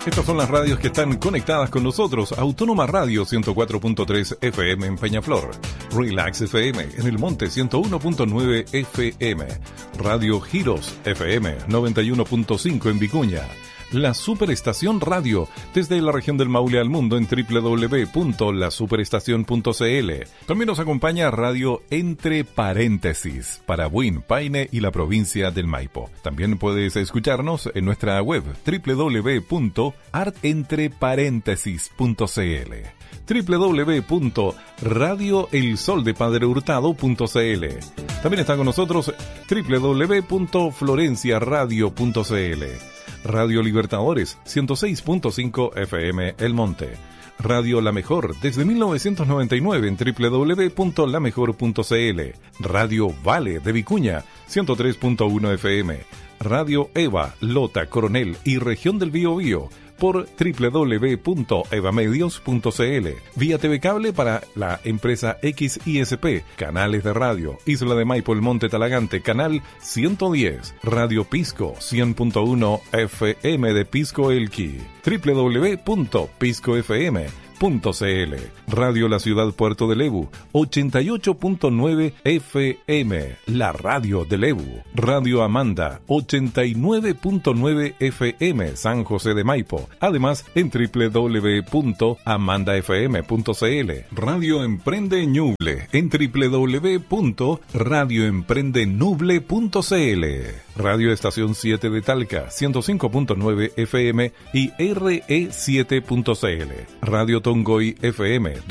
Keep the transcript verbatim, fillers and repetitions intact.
Estas son las radios que están conectadas con nosotros. Autónoma Radio ciento cuatro punto tres F M en Peñaflor. Relax F M en El Monte ciento uno punto nueve F M. Radio Giros F M noventa y uno punto cinco en Vicuña. La Superestación Radio, desde la región del Maule al mundo en doble u doble u doble u punto la superestación punto c l. También nos acompaña Radio Entre Paréntesis para Buin, Paine y la provincia del Maipo. También puedes escucharnos en nuestra web doble u doble u doble u punto art entre paréntesis punto c l. doble u doble u doble u punto radio el sol de padre hurtado punto c l. También está con nosotros doble u doble u doble u punto florencia radio punto c l. Radio Libertadores ciento seis punto cinco F M El Monte. Radio La Mejor desde mil novecientos noventa y nueve en doble u doble u doble u punto la mejor punto c l. Radio Vale de Vicuña ciento tres punto uno F M. Radio Eva, Lota, Coronel y Región del Biobío por doble u doble u doble u punto evamedios punto c l. Vía T V Cable para la empresa X I S P. Canales de radio. Isla de Maipo, El Monte Talagante, canal ciento diez. Radio Pisco cien punto uno F M de Pisco Elqui. doble u doble u doble u punto pisco f m punto c l. Radio La Ciudad Puerto de Lebu ochenta y ocho punto nueve F M, la radio de Lebu. Radio Amanda ochenta y nueve punto nueve F M, San José de Maipo. Además en doble u doble u doble u punto amanda f m punto c l. Radio Emprende Ñuble en doble u doble u doble u punto radio emprende nuble punto c l. Radio Estación siete de Talca ciento cinco punto nueve F M y R E siete punto c l. Radio Tongoy F M